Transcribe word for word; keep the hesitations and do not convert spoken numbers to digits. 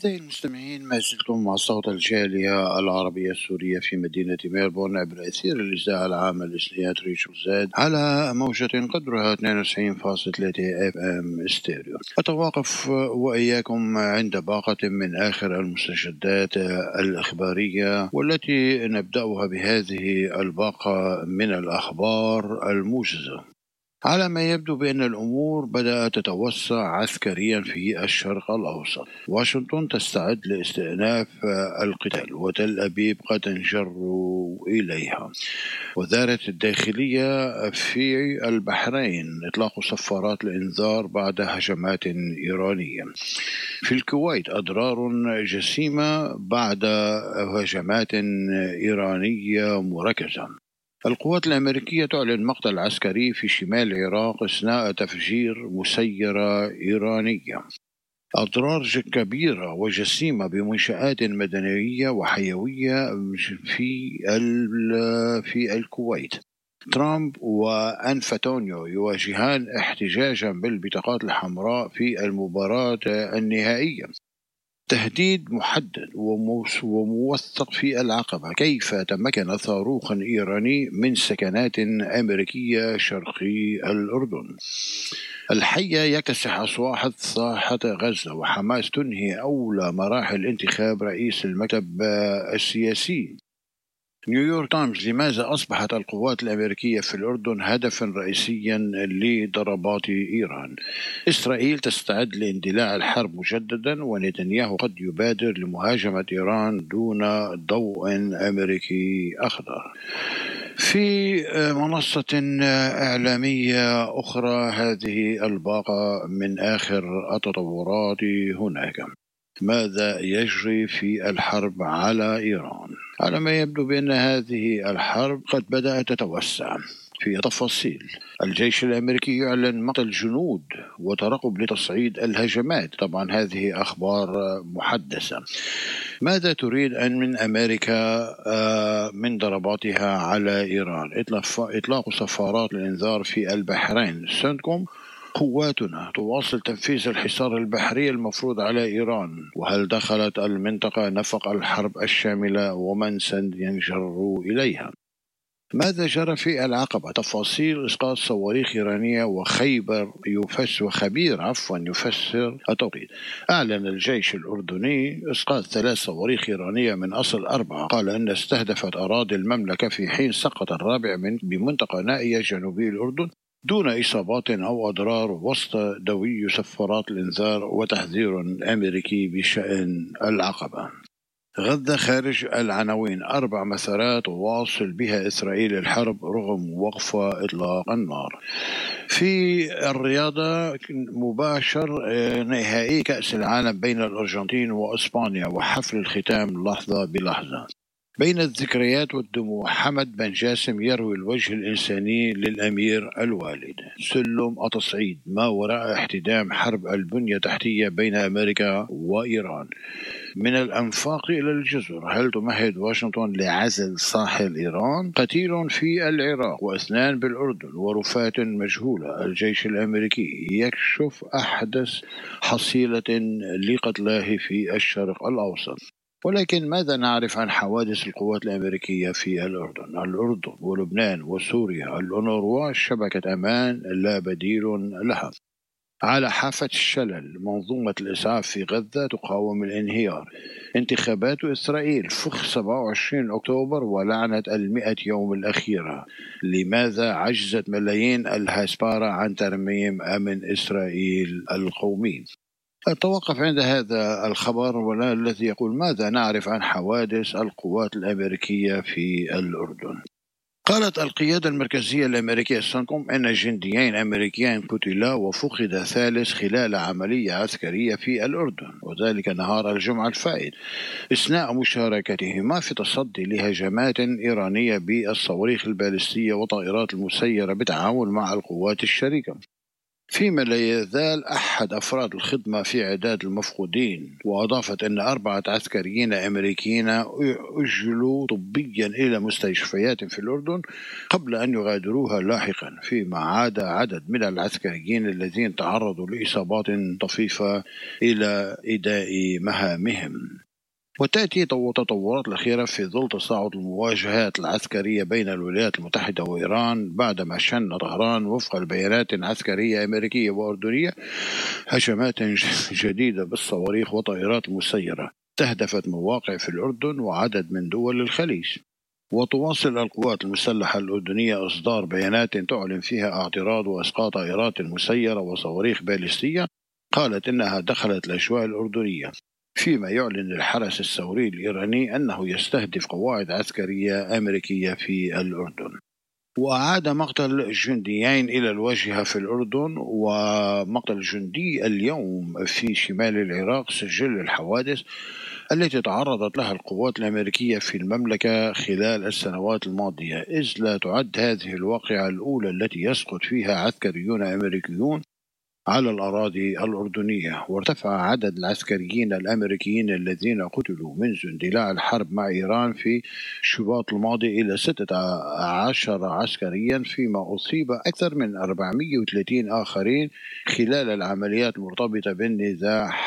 أعزائي المستمعين، ما زلتم مع صوت الجالية العربية السورية في مدينة ميلبورن عبر أثير الإذاعة العامة الإسلامية ريتشل زاد على موجة قدرها اثنين وتسعين فاصلة ثلاثة اف ام ستيريو. أتوقف وإياكم عند باقة من آخر المستجدات الإخبارية، والتي نبدأها بهذه الباقة من الأخبار الموجزة. على ما يبدو بأن الأمور بدأت تتوسع عسكريا في الشرق الأوسط. واشنطن تستعد لاستئناف القتال، وتل أبيب قد تنجر إليها. وزارة الداخلية في البحرين إطلاق صفارات الإنذار بعد هجمات إيرانية. في الكويت أضرار جسيمة بعد هجمات إيرانية مركزة. القوات الأمريكية تعلن مقتل عسكري في شمال العراق أثناء تفجير مسيرة إيرانية. أضرار كبيرة وجسيمة بمنشآت مدنية وحيوية في في الكويت. ترامب وأنفانتينو يواجهان احتجاجا بالبطاقات الحمراء في المباراة النهائية. تهديد محدد وموثق في العقبة. كيف تمكن صاروخ إيراني من سكنات أمريكية شرقي الأردن؟ الحية يكتسح أصواحة ساحة غزة، وحماس تنهي أولى مراحل انتخاب رئيس المكتب السياسي. نيويورك تايمز: لماذا أصبحت القوات الأمريكية في الأردن هدفا رئيسيا لضربات إيران؟ إسرائيل تستعد لاندلاع الحرب مجددا، ونتنياهو قد يبادر لمهاجمة إيران دون ضوء أمريكي أخضر. في منصة إعلامية أخرى، هذه الباقة من آخر التطورات هناك. ماذا يجري في الحرب على إيران؟ على ما يبدو بأن هذه الحرب قد بدأت تتوسع. في تفاصيل: الجيش الأمريكي يعلن مقتل جنود وترقب لتصعيد الهجمات. طبعا هذه أخبار محدثة. ماذا تريد أن من أمريكا من ضرباتها على إيران؟ إطلاق صفارات الإنذار في البحرين. سنتكم: قواتنا تواصل تنفيذ الحصار البحري المفروض على إيران. وهل دخلت المنطقة نفق الحرب الشاملة، ومن سينجر إليها؟ ماذا جرى في العقبة؟ تفاصيل إسقاط صواريخ إيرانية وخيبر يفسر وخبير عفوا يفسر التوقيت. أعلن الجيش الأردني إسقاط ثلاث صواريخ إيرانية من أصل أربعة. قال أن استهدفت أراضي المملكة، في حين سقط الرابع من بمنطقة نائية جنوبي الأردن دون إصابات أو أضرار، وسط دوي صفارات الإنذار وتحذير أمريكي بشأن العقبة. غزة خارج العناوين: أربع مسارات واصل بها إسرائيل الحرب رغم وقف إطلاق النار. في الرياضة مباشر نهائي كأس العالم بين الأرجنتين وإسبانيا، وحفل الختام لحظة بلحظة. بين الذكريات والدموع، حمد بن جاسم يروي الوجه الإنساني للأمير الوالد. سلم التصعيد: ما وراء احتدام حرب البنية التحتية بين أمريكا وإيران. من الأنفاق إلى الجزر: هل تمهد واشنطن لعزل ساحل إيران؟ قتيل في العراق واثنان بالأردن ورفات مجهولة. الجيش الأمريكي يكشف أحدث حصيلة لقتلاه في الشرق الأوسط. ولكن ماذا نعرف عن حوادث القوات الأمريكية في الأردن؟ الأردن ولبنان وسوريا، الأونروا شبكة أمان لا بديل لها. على حافة الشلل، منظومة الإسعاف في غزة تقاوم الانهيار. انتخابات إسرائيل، فخ سبعة وعشرين أكتوبر ولعنة المئة يوم الأخيرة. لماذا عجزت ملايين الهسبارة عن ترميم أمن إسرائيل القومي؟ أتوقف عند هذا الخبر ولا الذي يقول: ماذا نعرف عن حوادث القوات الأمريكية في الأردن؟ قالت القيادة المركزية الأمريكية سنتكم أن جنديين أمريكيين قتلا وفقد ثالث خلال عملية عسكرية في الأردن، وذلك نهار الجمعة الفائت، أثناء مشاركتهما في تصدي لهجمات إيرانية بالصواريخ البالستية وطائرات المسيرة بالتعاون مع القوات الشريكة. فيما لا يزال أحد أفراد الخدمة في عداد المفقودين. وأضافت أن أربعة عسكريين أمريكيين أجلوا طبيا إلى مستشفيات في الأردن قبل أن يغادروها لاحقا، فيما عاد عدد من العسكريين الذين تعرضوا لإصابات طفيفة إلى إداء مهامهم. وتأتي التطورات الأخيرة في ظل تصاعد المواجهات العسكرية بين الولايات المتحدة وإيران بعدما شن طهران وفق البيانات عسكرية أمريكية وأردنية هجمات جديدة بالصواريخ وطائرات مسيرة استهدفت مواقع في الأردن وعدد من دول الخليج. وتواصل القوات المسلحة الأردنية إصدار بيانات تعلن فيها اعتراض وإسقاط طائرات مسيرة وصواريخ باليستية قالت إنها دخلت الأجواء الأردنية، فيما يعلن الحرس الثوري الإيراني أنه يستهدف قواعد عسكرية أمريكية في الأردن. وأعاد مقتل جنديين إلى الواجهة في الأردن، ومقتل جندي اليوم في شمال العراق سجل الحوادث التي تعرضت لها القوات الأمريكية في المملكة خلال السنوات الماضية، إذ لا تعد هذه الواقعة الأولى التي يسقط فيها عسكريون أمريكيون على الأراضي الأردنية. وارتفع عدد العسكريين الأمريكيين الذين قتلوا منذ اندلاع الحرب مع إيران في شباط الماضي إلى ستة عشر عسكريا، فيما أصيب أكثر من أربعمئة وثلاثين آخرين خلال العمليات المرتبطة بالنزاع